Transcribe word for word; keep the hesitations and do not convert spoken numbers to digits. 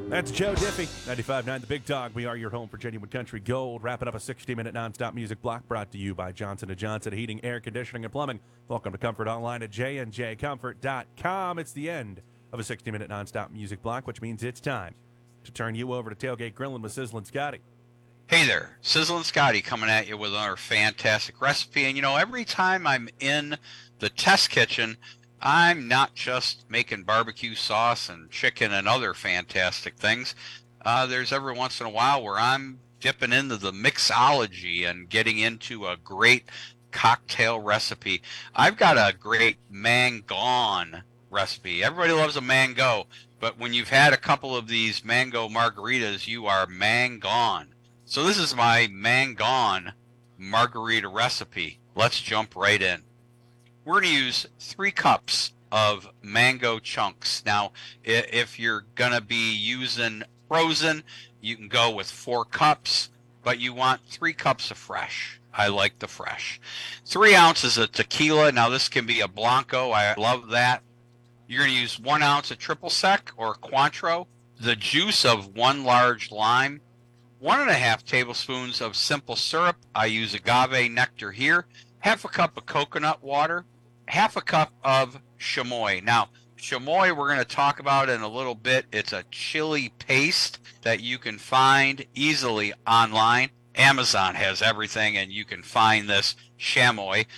That's Joe Diffie, ninety-five point nine The Big Dog. We are your home for genuine country gold. Wrapping up a sixty-minute nonstop music block brought to you by Johnson and Johnson Heating, Air Conditioning, and Plumbing. Welcome to Comfort Online at j n j comfort dot com. It's the end of a sixty-minute nonstop music block, which means it's time to turn you over to Tailgate Grilling with Sizzlin' Scotty. Hey there, Sizzlin' Scotty coming at you with another fantastic recipe. And you know, every time I'm in the test kitchen, I'm not just making barbecue sauce and chicken and other fantastic things. Uh, there's every once in a while where I'm dipping into the mixology and getting into a great cocktail recipe. I've got a great mangon recipe. Everybody loves a mango, but when you've had a couple of these mango margaritas, you are mangon. So this is my mangon margarita recipe. Let's jump right in. We're going to use three cups of mango chunks. Now, if you're going to be using frozen, you can go with four cups, but you want three cups of fresh. I like the fresh. Three ounces of tequila. Now, this can be a Blanco. I love that. You're going to use one ounce of triple sec or Cointreau, the juice of one large lime, one and a half tablespoons of simple syrup. I use agave nectar here. Half a cup of coconut water, half a cup of chamoy. Now, chamoy we're going to talk about in a little bit. It's a chili paste that you can find easily online. Amazon has everything, and you can find this chamoy.